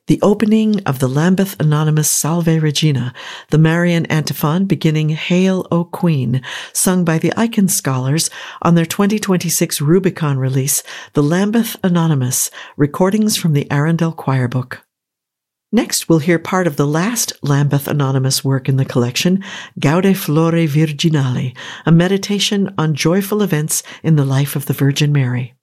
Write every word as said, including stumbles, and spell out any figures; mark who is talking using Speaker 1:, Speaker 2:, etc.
Speaker 1: the opening of the Lambeth Anonymous Salve Regina, the Marian antiphon beginning Hail, O Queen, sung by the Icahn Scholars on their twenty twenty-six Rubicon release, The Lambeth Anonymous, Recordings from the Arundel Choir Book. Next, we'll hear part of the last Lambeth Anonymous work in the collection, Gaude Flore Virginale, a meditation on joyful events in the life of the Virgin Mary.